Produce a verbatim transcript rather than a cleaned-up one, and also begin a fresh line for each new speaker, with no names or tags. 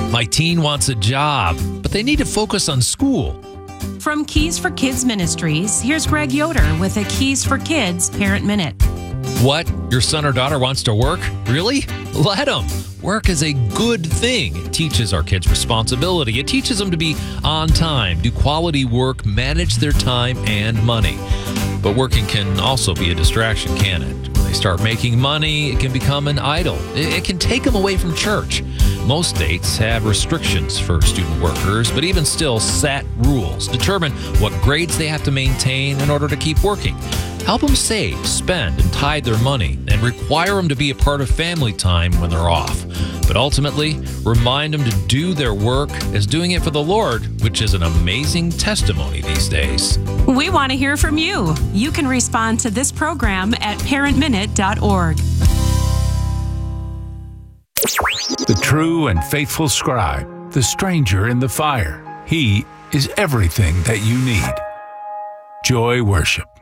My teen wants a job, but they need to focus on school.
From Keys for Kids Ministries, here's Greg Yoder with a Keys for Kids Parent Minute.
What? Your son or daughter wants to work? Really? Let them. Work is a good thing. It teaches our kids responsibility. It teaches them to be on time, do quality work, manage their time and money. But working can also be a distraction, can it? When they start making money, it can become an idol. It can take them away from church. Most states have restrictions for student workers, but even still set rules determine what grades they have to maintain in order to keep working. Help them save, spend, and tithe their money, and require them to be a part of family time when they're off. But ultimately, remind them to do their work as doing it for the Lord, which is an amazing testimony these days.
We want to hear from you. You can respond to this program at parent minute dot org.
The true and faithful scribe, the stranger in the fire. He is everything that you need. Joy Worship.